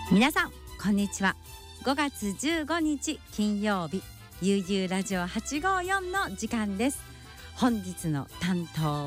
皆さんこんにちは。5月15日金曜日、悠々ラジオ854の時間です。本日の担当